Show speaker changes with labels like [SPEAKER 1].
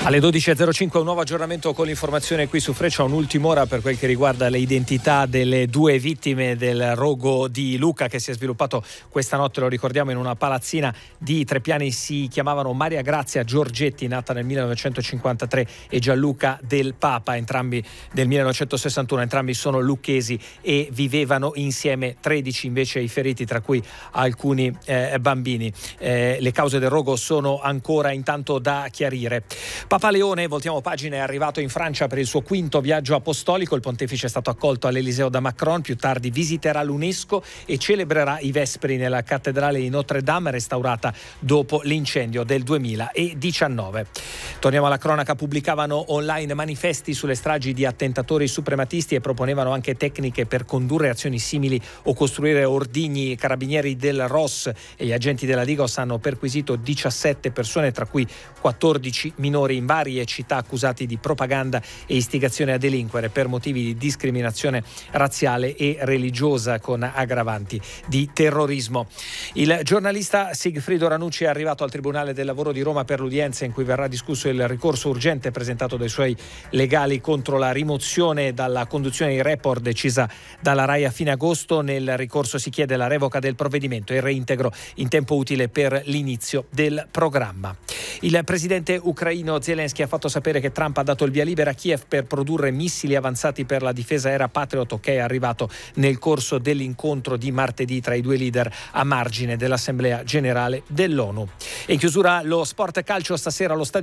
[SPEAKER 1] Alle 12.05 un nuovo aggiornamento con l'informazione qui su Freccia, un'ultima ora per quel che riguarda le identità delle due vittime del rogo di Lucca che si è sviluppato questa notte, lo ricordiamo, in una palazzina di Trepiani. Si chiamavano Maria Grazia Giorgetti, nata nel 1953, e Gianluca Del Papa, entrambi del 1961, entrambi sono lucchesi e vivevano insieme. 13 invece i feriti, tra cui alcuni bambini. Le cause del rogo sono ancora intanto da chiarire. Papa Leone, voltiamo pagina, è arrivato in Francia per il suo quinto viaggio apostolico. Il pontefice è stato accolto all'Eliseo da Macron, più tardi visiterà l'UNESCO e celebrerà i vespri nella cattedrale di Notre Dame, restaurata dopo l'incendio del 2019. Torniamo alla cronaca. Pubblicavano online manifesti sulle stragi di attentatori suprematisti e proponevano anche tecniche per condurre azioni simili o costruire ordigni. I carabinieri del ROS e gli agenti della Digos hanno perquisito 17 persone, tra cui 14 minori, in varie città, accusati di propaganda e istigazione a delinquere per motivi di discriminazione razziale e religiosa, con aggravanti di terrorismo. Il giornalista Sigfrido Ranucci è arrivato al Tribunale del Lavoro di Roma per l'udienza in cui verrà discusso il ricorso urgente presentato dai suoi legali contro la rimozione dalla conduzione di Report decisa dalla RAI a fine agosto. Nel ricorso si chiede la revoca del provvedimento e il reintegro in tempo utile per l'inizio del programma. Il presidente ucraino Zelensky ha fatto sapere che Trump ha dato il via libera a Kiev per produrre missili avanzati per la difesa aerea Patriot, che è arrivato nel corso dell'incontro di martedì tra i due leader a margine dell'Assemblea Generale dell'ONU. E in chiusura lo sport calcio, stasera allo stadio